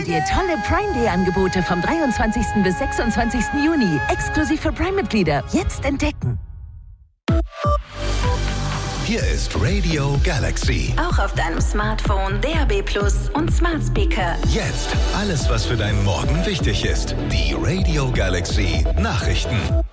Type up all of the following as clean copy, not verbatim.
dir tolle Prime Day Angebote vom 23. bis 26. Juni. Exklusiv für Prime-Mitglieder. Jetzt entdecken. Hier ist Radio Galaxy. Auch auf deinem Smartphone, DAB+ und Smart Speaker. Jetzt alles, was für deinen Morgen wichtig ist. Die Radio Galaxy Nachrichten.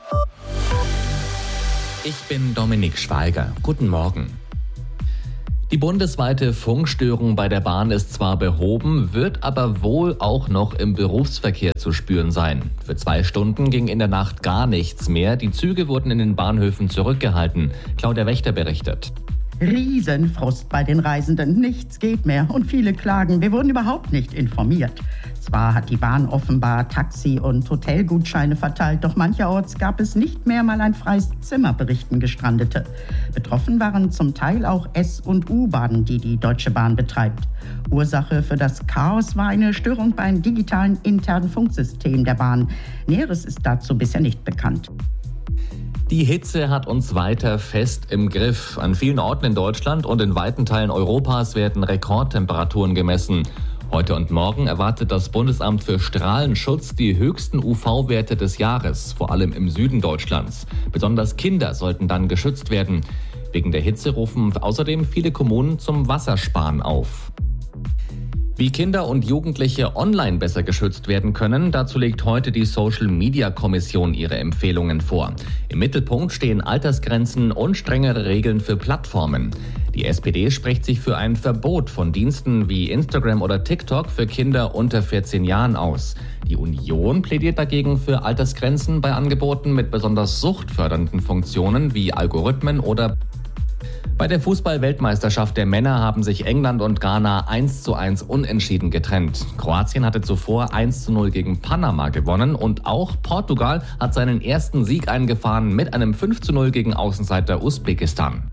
Ich bin Dominik Schweiger. Guten Morgen. Die bundesweite Funkstörung bei der Bahn ist zwar behoben, wird aber wohl auch noch im Berufsverkehr zu spüren sein. Für 2 Stunden ging in der Nacht gar nichts mehr. Die Züge wurden in den Bahnhöfen zurückgehalten. Claudia Wächter berichtet. Riesenfrust bei den Reisenden. Nichts geht mehr und viele klagen. Wir wurden überhaupt nicht informiert. Zwar hat die Bahn offenbar Taxi- und Hotelgutscheine verteilt, doch mancherorts gab es nicht mehr mal ein freies Zimmer, berichten Gestrandete. Betroffen waren zum Teil auch S- und U-Bahnen, die die Deutsche Bahn betreibt. Ursache für das Chaos war eine Störung beim digitalen internen Funksystem der Bahn. Näheres ist dazu bisher nicht bekannt. Die Hitze hat uns weiter fest im Griff. An vielen Orten in Deutschland und in weiten Teilen Europas werden Rekordtemperaturen gemessen. Heute und morgen erwartet das Bundesamt für Strahlenschutz die höchsten UV-Werte des Jahres, vor allem im Süden Deutschlands. Besonders Kinder sollten dann geschützt werden. Wegen der Hitze rufen außerdem viele Kommunen zum Wassersparen auf. Wie Kinder und Jugendliche online besser geschützt werden können, dazu legt heute die Social-Media-Kommission ihre Empfehlungen vor. Im Mittelpunkt stehen Altersgrenzen und strengere Regeln für Plattformen. Die SPD spricht sich für ein Verbot von Diensten wie Instagram oder TikTok für Kinder unter 14 Jahren aus. Die Union plädiert dagegen für Altersgrenzen bei Angeboten mit besonders suchtfördernden Funktionen wie Algorithmen oder. Bei der Fußball-Weltmeisterschaft der Männer haben sich England und Ghana 1:1 unentschieden getrennt. Kroatien hatte zuvor 1:0 gegen Panama gewonnen und auch Portugal hat seinen ersten Sieg eingefahren mit einem 5:0 gegen Außenseiter Usbekistan.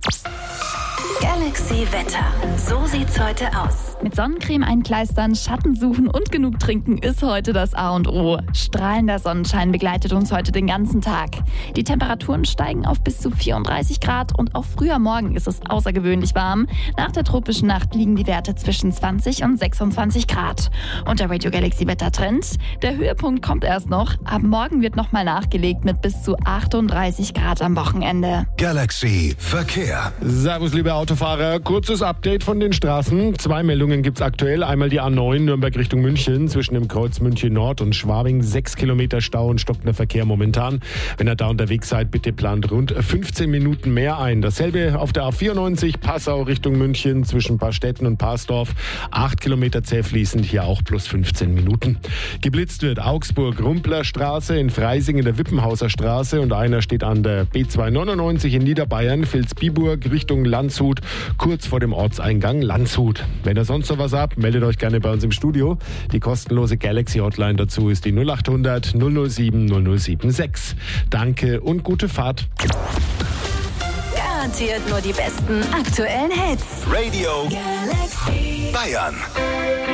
Galaxy Wetter. So sieht's heute aus. Mit Sonnencreme einkleistern, Schatten suchen und genug trinken ist heute das A und O. Strahlender Sonnenschein begleitet uns heute den ganzen Tag. Die Temperaturen steigen auf bis zu 34 Grad und auch früh am Morgen ist es außergewöhnlich warm. Nach der tropischen Nacht liegen die Werte zwischen 20 und 26 Grad. Und der Radio Galaxy Wettertrend? Der Höhepunkt kommt erst noch. Ab morgen wird nochmal nachgelegt mit bis zu 38 Grad am Wochenende. Galaxy Verkehr. Servus, liebe Autofahrer. Kurzes Update von den Straßen. 2 Meldungen gibt es aktuell. Einmal die A9 Nürnberg Richtung München zwischen dem Kreuz München Nord und Schwabing. 6 Kilometer Stau und stockender Verkehr momentan. Wenn ihr da unterwegs seid, bitte plant rund 15 Minuten mehr ein. Dasselbe auf der A94 Passau Richtung München zwischen Paarstetten und Parsdorf. 8 Kilometer zäh fließend, hier auch plus 15 Minuten. Geblitzt wird Augsburg-Rumpler-Straße in Freising in der Wippenhauser Straße und einer steht an der B299 in Niederbayern, Vilsbiburg Richtung Landshut, kurz vor dem Ortseingang Landshut. Wenn ihr sonst noch was habt, meldet euch gerne bei uns im Studio. Die kostenlose Galaxy Hotline dazu ist die 0800 007 0076. Danke und gute Fahrt. Garantiert nur die besten aktuellen Hits. Radio Galaxy Bayern.